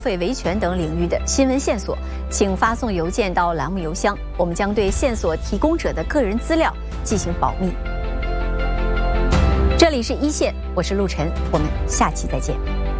费维权等领域的新闻线索，请发送邮件到栏目邮箱，我们将对线索提供者的个人资料进行保密。这里是一线，我是陆晨，我们下期再见。